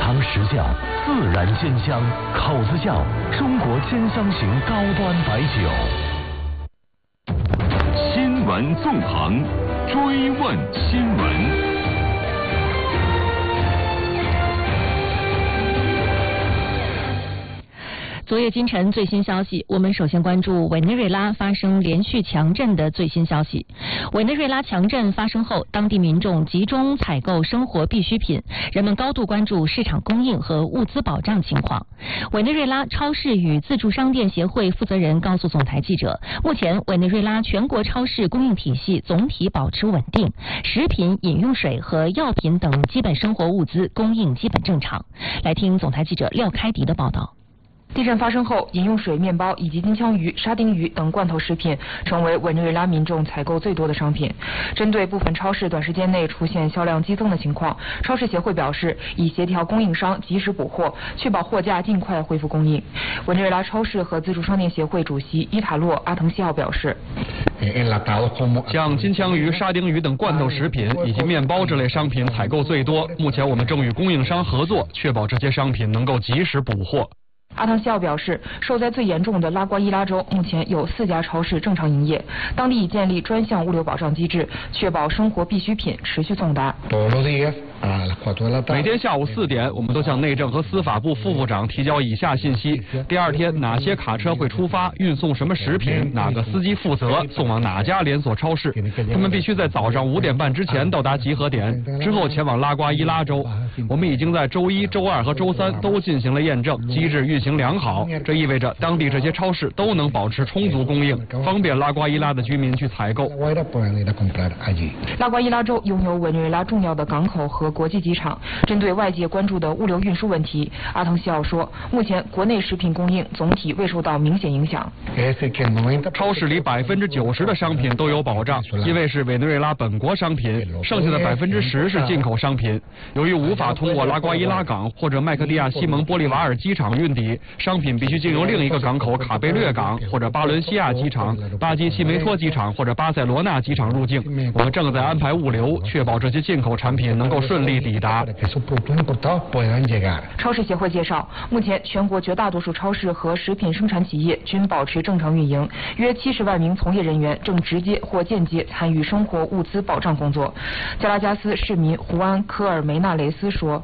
尝实酵，自然煎香，口子窖中国煎香型高端白酒。新闻纵横，追问新闻。 昨夜今晨最新消息，我们首先关注委内瑞拉发生连续强震的最新消息。委内瑞拉强震发生后，当地民众集中采购生活必需品，人们高度关注市场供应和物资保障情况。委内瑞拉超市与自助商店协会负责人告诉总台记者，目前委内瑞拉全国超市供应体系总体保持稳定，食品、饮用水和药品等基本生活物资供应基本正常。来听总台记者廖开迪的报道。 地震发生后，饮用水、面包以及金枪鱼、沙丁鱼等罐头食品成为委内瑞拉民众采购最多的商品。针对部分超市短时间内出现销量激增的情况，超市协会表示已协调供应商及时补货，确保货架尽快恢复供应。委内瑞拉超市和自助商店协会主席伊塔洛·阿滕西奥表示， 像金枪鱼、沙丁鱼等罐头食品以及面包这类商品采购最多，目前我们正与供应商合作，确保这些商品能够及时补货。 阿滕西奥表示，受灾最严重的拉瓜伊拉州目前有4家超市正常营业，当地已建立专项物流保障机制，确保生活必需品持续送达。 每天下午4点，我们都向内政和司法部副部长提交以下信息：第二天哪些卡车会出发，运送什么食品，哪个司机负责，送往哪家连锁超市。他们必须在早上5点半之前到达集合点，之后前往拉瓜伊拉州。我们已经在周1、周2和周3都进行了验证，机制运行良好，这意味着当地这些超市都能保持充足供应，方便拉瓜伊拉的居民去采购。 拉瓜伊拉州拥有委内瑞拉重要的港口和国际机场。针对外界关注的物流运输问题，阿滕西奥说，目前国内食品供应总体未受到明显影响。 超市里90%的商品都有保障，因为是委内瑞拉本国商品，剩下的10%是进口商品。由于无法通过拉瓜伊拉港或者麦克蒂亚西蒙玻利瓦尔机场运抵，商品必须经由另一个港口卡贝略港或者巴伦西亚机场、巴基西梅托机场或者巴塞罗那机场入境。我们正在安排物流，确保这些进口产品能够顺利抵达。 超市协会介绍，目前全国绝大多数超市和食品生产企业均保持正常运营，约70万名从业人员正直接或间接参与生活物资保障工作。加拉加斯市民胡安·科尔梅纳雷斯说，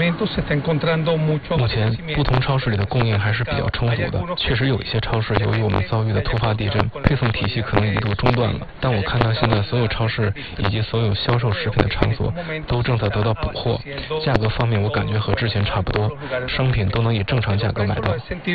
目前不同超市里的供应还是比较充足的，确实有一些超市由于我们遭遇的突发地震，配送体系可能一度中断了，但我看到现在所有超市以及所有销售食品的场所都正在得到补货，价格方面我感觉和之前差不多，商品都能以正常价格买到。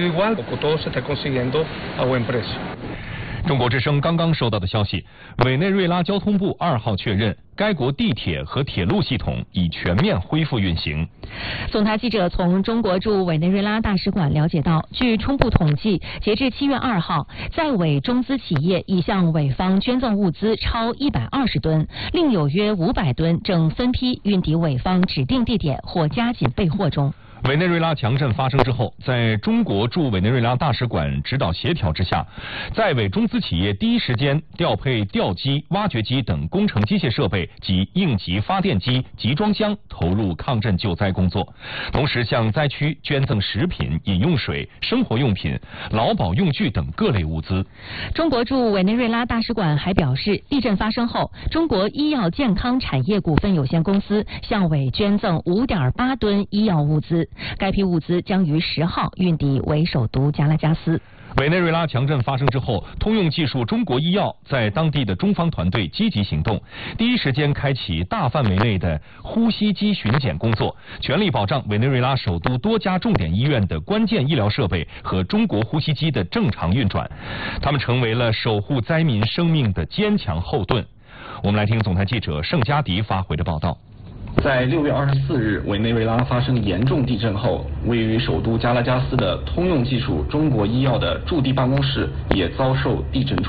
中国之声刚刚收到的消息，委内瑞拉交通部2号确认，该国地铁和铁路系统已全面恢复运行。 总台记者从中国驻委内瑞拉大使馆了解到，据初步统计，截至7月2号，在委中资企业已向委方捐赠物资超120吨，另有约500吨正分批运抵委方指定地点或加紧备货中。 委内瑞拉强震发生之后，在中国驻委内瑞拉大使馆指导协调之下，在委中资企业第一时间调配吊机、挖掘机等工程机械设备及应急发电机、集装箱，投入抗震救灾工作，同时向灾区捐赠食品、饮用水、生活用品、劳保用具等各类物资。 中国驻委内瑞拉大使馆还表示，地震发生后，中国医药健康产业股份有限公司向委捐赠5.8吨医药物资。该批物资将于10号运抵委首都加拉加斯。 委内瑞拉强震发生之后，通用技术中国医药在当地的中方团队积极行动，第一时间开启大范围内的呼吸机巡检工作，全力保障委内瑞拉首都多家重点医院的关键医疗设备和中国呼吸机的正常运转。他们成为了守护灾民生命的坚强后盾。我们来听总台记者盛佳迪发回的报道。 在6月24日，委内瑞拉发生严重地震后，位于首都加拉加斯的通用技术中国医药的驻地办公室也遭受地震